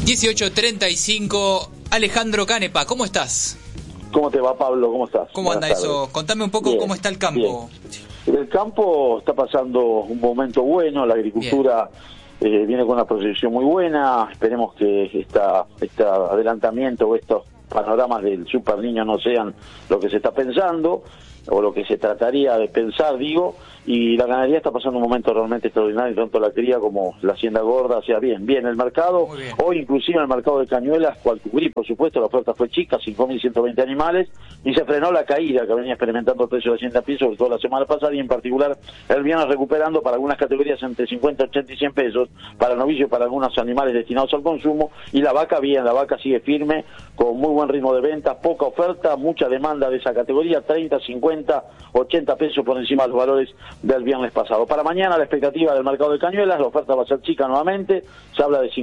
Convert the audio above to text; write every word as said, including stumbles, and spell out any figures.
dieciocho treinta y cinco, Alejandro Canepa, ¿cómo estás? ¿Cómo te va, Pablo? ¿Cómo estás? ¿Cómo anda eso? Contame un poco bien, cómo está el campo. Bien. El campo está pasando un momento bueno, la agricultura eh, viene con una proyección muy buena, esperemos que esta, este adelantamiento o estos panoramas del Super Niño no sean lo que se está pensando, o lo que se trataría de pensar, digo, y la ganadería está pasando un momento realmente extraordinario, tanto la cría como la hacienda gorda, o sea, bien, bien, el mercado, hoy inclusive el mercado de Cañuelas, cual cubrí, por supuesto, la oferta fue chica, cinco mil ciento veinte animales, y se frenó la caída que venía experimentando el precio de hacienda a pie, sobre todo la semana pasada, y en particular el viernes recuperando para algunas categorías entre cincuenta, ochenta y cien pesos, para novicios, para algunos animales destinados al consumo, y la vaca bien, la vaca sigue firme, con muy buen ritmo de venta, poca oferta, mucha demanda de esa categoría, treinta, cincuenta, ochenta pesos por encima de los valores del viernes pasado. Para mañana la expectativa del mercado de Cañuelas, la oferta va a ser chica nuevamente, se habla de